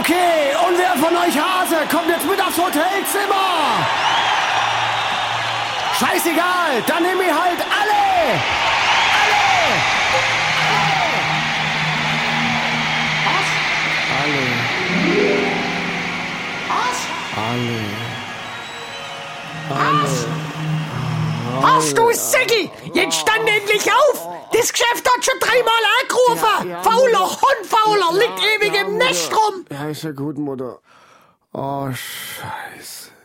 Okay, und wer von euch Hase kommt jetzt mit aufs Hotelzimmer? Scheißegal, dann nehmen wir halt alle! Hast du Säcki? Jetzt stand endlich auf! Das Geschäft hat schon 3-mal angerufen! Fauler Hund, Fauler, liegt ewig im Nest rum! Ja, ist ja gut, Mutter. Oh, Scheiße.